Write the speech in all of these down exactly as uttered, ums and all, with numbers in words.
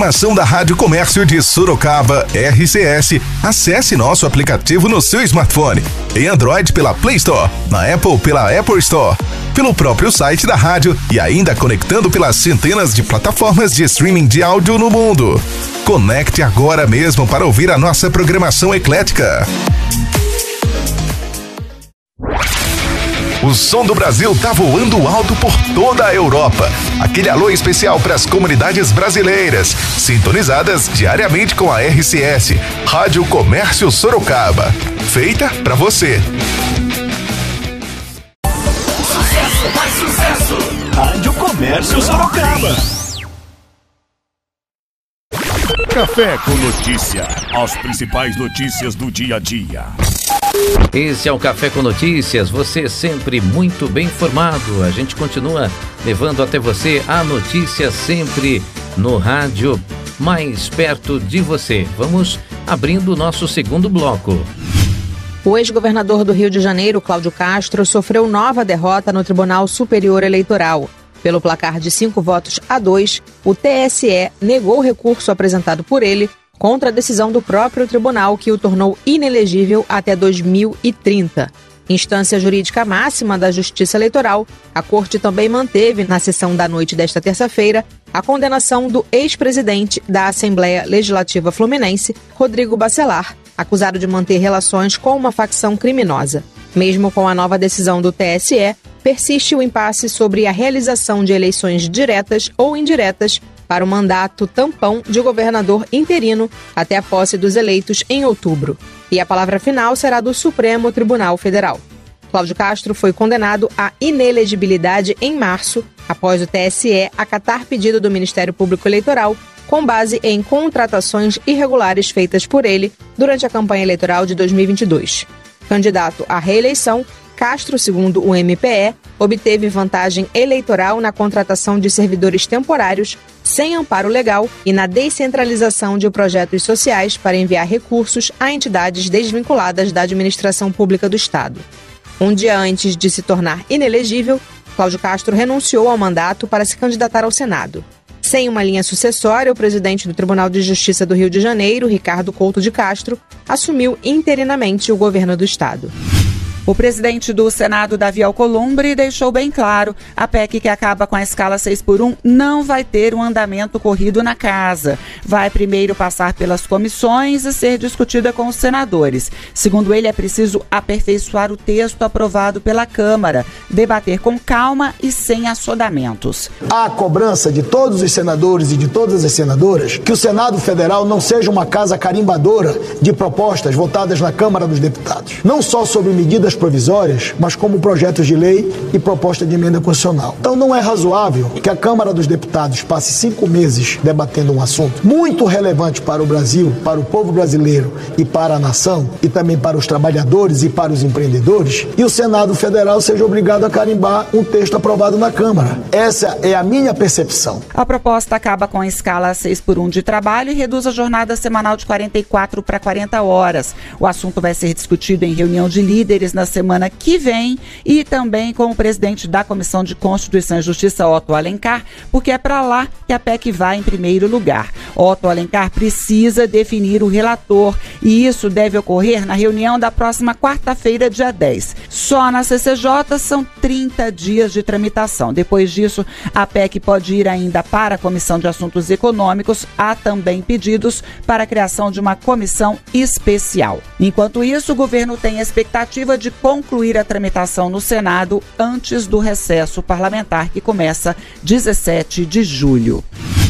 Ação da Rádio Comércio de Sorocaba, R C S. Acesse nosso aplicativo no seu smartphone. Em Android pela Play Store, na Apple pela Apple Store, pelo próprio site da rádio e ainda conectando pelas centenas de plataformas de streaming de áudio no mundo. Conecte agora mesmo para ouvir a nossa programação eclética. O som do Brasil tá voando alto por toda a Europa. Aquele alô especial para as comunidades brasileiras, sintonizadas diariamente com a R C S, Rádio Comércio Sorocaba. Feita para você. Sucesso, mais sucesso! Rádio Comércio Sorocaba. Café com Notícia. As principais notícias do dia a dia. Esse é o Café com Notícias, você sempre muito bem informado. A gente continua levando até você a notícia sempre no rádio, mais perto de você. Vamos abrindo o nosso segundo bloco. O ex-governador do Rio de Janeiro, Cláudio Castro, sofreu nova derrota no Tribunal Superior Eleitoral. Pelo placar de cinco votos a dois, o T S E negou o recurso apresentado por ele contra a decisão do próprio tribunal que o tornou inelegível até dois mil e trinta. Instância jurídica máxima da Justiça Eleitoral, a Corte também manteve, na sessão da noite desta terça-feira, a condenação do ex-presidente da Assembleia Legislativa Fluminense, Rodrigo Bacelar, acusado de manter relações com uma facção criminosa. Mesmo com a nova decisão do T S E, persiste o impasse sobre a realização de eleições diretas ou indiretas para o mandato tampão de governador interino até a posse dos eleitos em outubro. E a palavra final será do Supremo Tribunal Federal. Cláudio Castro foi condenado à inelegibilidade em março, após o T S E acatar pedido do Ministério Público Eleitoral com base em contratações irregulares feitas por ele durante a campanha eleitoral de dois mil e vinte e dois. Candidato à reeleição, Castro, segundo o M P E, obteve vantagem eleitoral na contratação de servidores temporários sem amparo legal e na descentralização de projetos sociais para enviar recursos a entidades desvinculadas da administração pública do Estado. Um dia antes de se tornar inelegível, Cláudio Castro renunciou ao mandato para se candidatar ao Senado. Sem uma linha sucessória, o presidente do Tribunal de Justiça do Rio de Janeiro, Ricardo Couto de Castro, assumiu interinamente o governo do Estado. O presidente do Senado, Davi Alcolumbre, deixou bem claro: a P E C que acaba com a escala seis por um não vai ter um andamento corrido na casa. Vai primeiro passar pelas comissões e ser discutida com os senadores. Segundo ele, é preciso aperfeiçoar o texto aprovado pela Câmara, debater com calma e sem assodamentos. Há a cobrança de todos os senadores e de todas as senadoras que o Senado Federal não seja uma casa carimbadora de propostas votadas na Câmara dos Deputados. Não só sobre medidas provisórias, mas como projetos de lei e proposta de emenda constitucional. Então não é razoável que a Câmara dos Deputados passe cinco meses debatendo um assunto muito relevante para o Brasil, para o povo brasileiro e para a nação, e também para os trabalhadores e para os empreendedores, e o Senado Federal seja obrigado a carimbar um texto aprovado na Câmara. Essa é a minha percepção. A proposta acaba com a escala seis por um de trabalho e reduz a jornada semanal de quarenta e quatro para quarenta horas. O assunto vai ser discutido em reunião de líderes na semana que vem e também com o presidente da Comissão de Constituição e Justiça, Otto Alencar, porque é para lá que a P E C vai em primeiro lugar. Otto Alencar precisa definir o relator e isso deve ocorrer na reunião da próxima quarta-feira, dia dez. Só na C C J são trinta dias de tramitação. Depois disso, a P E C pode ir ainda para a Comissão de Assuntos Econômicos. Há também pedidos para a criação de uma comissão especial. Enquanto isso, o governo tem a expectativa de concluir a tramitação no Senado antes do recesso parlamentar, que começa dezessete de julho.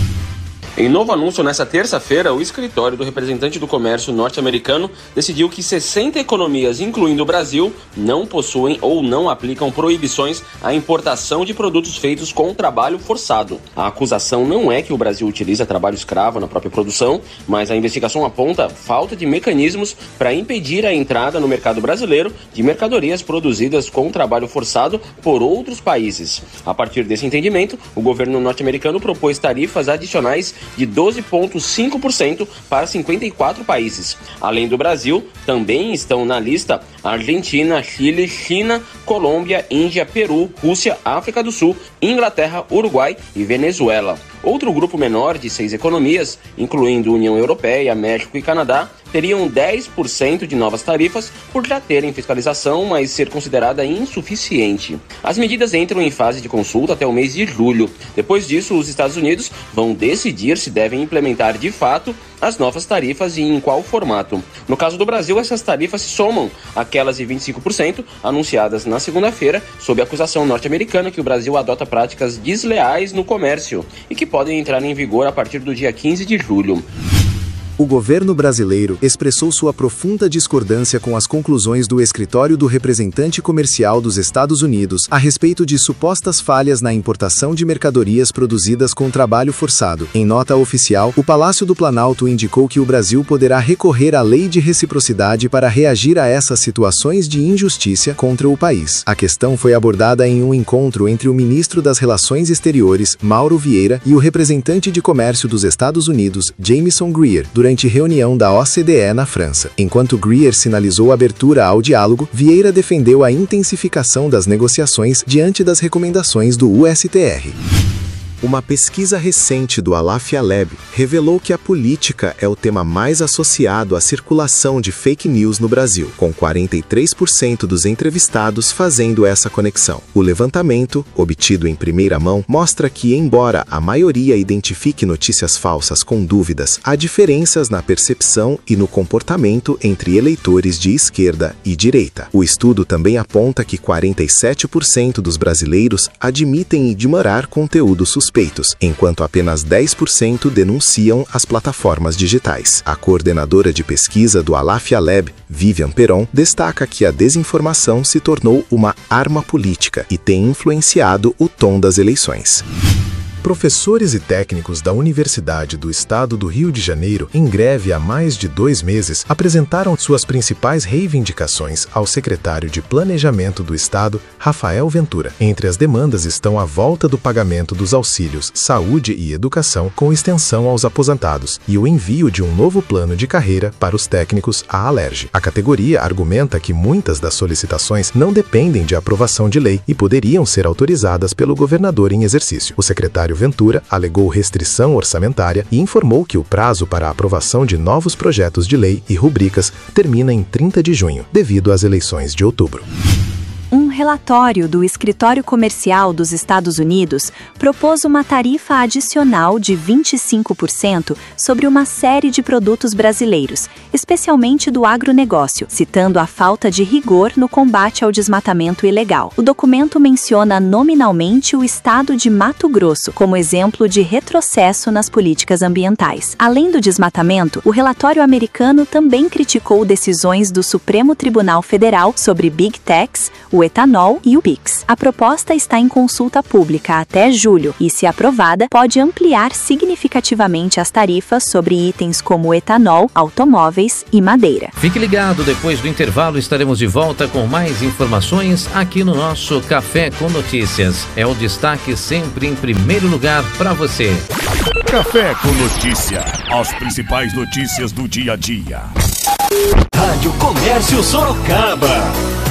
Em novo anúncio, nesta terça-feira, o escritório do representante do comércio norte-americano decidiu que sessenta economias, incluindo o Brasil, não possuem ou não aplicam proibições à importação de produtos feitos com trabalho forçado. A acusação não é que o Brasil utiliza trabalho escravo na própria produção, mas a investigação aponta falta de mecanismos para impedir a entrada no mercado brasileiro de mercadorias produzidas com trabalho forçado por outros países. A partir desse entendimento, o governo norte-americano propôs tarifas adicionais de doze vírgula cinco por cento para cinquenta e quatro países. Além do Brasil, também estão na lista Argentina, Chile, China, Colômbia, Índia, Peru, Rússia, África do Sul, Inglaterra, Uruguai e Venezuela. Outro grupo menor de seis economias, incluindo União Europeia, México e Canadá, teriam dez por cento de novas tarifas por já terem fiscalização, mas ser considerada insuficiente. As medidas entram em fase de consulta até o mês de julho. Depois disso, os Estados Unidos vão decidir se devem implementar de fato as novas tarifas e em qual formato. No caso do Brasil, essas tarifas se somam àquelas de vinte e cinco por cento anunciadas na segunda-feira, sob a acusação norte-americana que o Brasil adota práticas desleais no comércio e que podem entrar em vigor a partir do dia quinze de julho. O governo brasileiro expressou sua profunda discordância com as conclusões do Escritório do Representante Comercial dos Estados Unidos a respeito de supostas falhas na importação de mercadorias produzidas com trabalho forçado. Em nota oficial, o Palácio do Planalto indicou que o Brasil poderá recorrer à lei de reciprocidade para reagir a essas situações de injustiça contra o país. A questão foi abordada em um encontro entre o ministro das Relações Exteriores, Mauro Vieira, e o representante de comércio dos Estados Unidos, Jamieson Greer, durante reunião da O C D E na França. Enquanto Greer sinalizou abertura ao diálogo, Vieira defendeu a intensificação das negociações diante das recomendações do U S T R. Uma pesquisa recente do Alafia Lab revelou que a política é o tema mais associado à circulação de fake news no Brasil, com quarenta e três por cento dos entrevistados fazendo essa conexão. O levantamento, obtido em primeira mão, mostra que, embora a maioria identifique notícias falsas com dúvidas, há diferenças na percepção e no comportamento entre eleitores de esquerda e direita. O estudo também aponta que quarenta e sete por cento dos brasileiros admitem ignorar conteúdo suspeito, enquanto apenas dez por cento denunciam as plataformas digitais. A coordenadora de pesquisa do Alafia Lab, Vivian Peron, destaca que a desinformação se tornou uma arma política e tem influenciado o tom das eleições. Professores e técnicos da Universidade do Estado do Rio de Janeiro, em greve há mais de dois meses, apresentaram suas principais reivindicações ao secretário de Planejamento do Estado, Rafael Ventura. Entre as demandas estão a volta do pagamento dos auxílios Saúde e Educação com extensão aos aposentados e o envio de um novo plano de carreira para os técnicos à Alerj. A categoria argumenta que muitas das solicitações não dependem de aprovação de lei e poderiam ser autorizadas pelo governador em exercício. O secretário Ventura alegou restrição orçamentária e informou que o prazo para a aprovação de novos projetos de lei e rubricas termina em trinta de junho, devido às eleições de outubro. Um relatório do Escritório Comercial dos Estados Unidos propôs uma tarifa adicional de vinte e cinco por cento sobre uma série de produtos brasileiros, especialmente do agronegócio, citando a falta de rigor no combate ao desmatamento ilegal. O documento menciona nominalmente o estado de Mato Grosso como exemplo de retrocesso nas políticas ambientais. Além do desmatamento, o relatório americano também criticou decisões do Supremo Tribunal Federal sobre Big Techs, o etanol e o Pix. A proposta está em consulta pública até julho e, se aprovada, pode ampliar significativamente as tarifas sobre itens como etanol, automóveis e madeira. Fique ligado, depois do intervalo estaremos de volta com mais informações aqui no nosso Café com Notícias. É o destaque sempre em primeiro lugar para você. Café com Notícia. As principais notícias do dia a dia. Rádio Comércio Sorocaba.